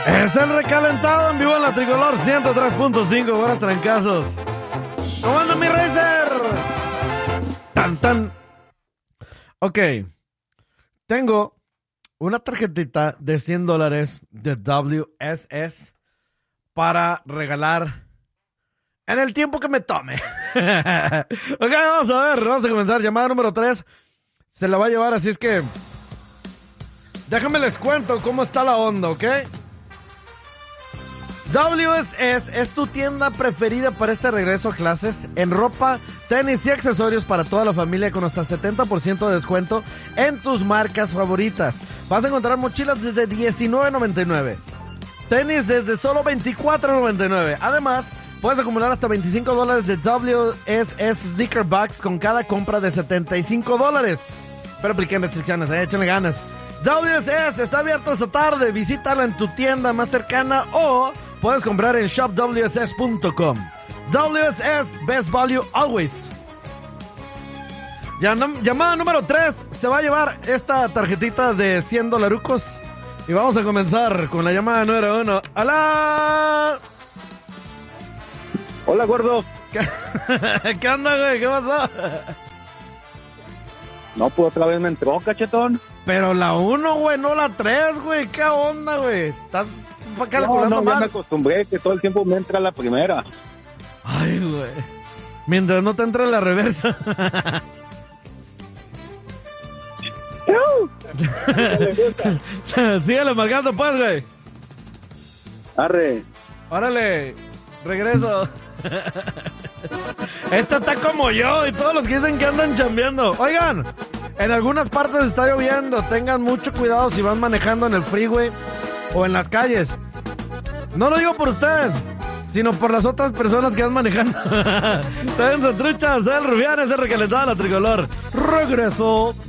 Es el recalentado en vivo en la Tricolor 103.5, buenas trancazos. ¿Cómo anda mi Racer? Tan tan. Ok, tengo una tarjetita de $100 de WSS para regalar en el tiempo que me tome. Ok, vamos a comenzar. Llamada número 3 se la va a llevar, así es que déjame les cuento cómo está la onda, ¿ok? WSS es tu tienda preferida para este regreso a clases en ropa, tenis y accesorios para toda la familia con hasta 70% de descuento en tus marcas favoritas. Vas a encontrar mochilas desde $19.99, tenis desde solo $24.99. Además, puedes acumular hasta $25 de WSS Sneaker Bucks con cada compra de $75. Pero apliquen restricciones, échenle ganas. WSS está abierto esta tarde. Visítala en tu tienda más cercana o puedes comprar en shopwss.com. WSS, best value always. Llamada número 3 se va a llevar esta tarjetita de $100. Y vamos a comenzar con la llamada número 1. ¡Hola! Hola, gordo. ¿Qué onda, güey? ¿Qué pasó? No, pues otra vez me entró, cachetón. Pero la 1, güey, no la 3, güey. ¿Qué onda, güey? ¿Estás calculando mal? Ya me acostumbré que todo el tiempo me entra la primera. Ay, güey. Mientras no te entre la reversa. Síguele marcando, pues, güey. Arre. Órale, regreso. Esta está como yo y todos los que dicen que andan chambeando. Oigan, en algunas partes está lloviendo. Tengan mucho cuidado si van manejando en el freeway o en las calles. No lo digo por ustedes, sino por las otras personas que van manejando. Tengan su trucha, el Rubián, ese recalentado a la Tricolor. Regreso.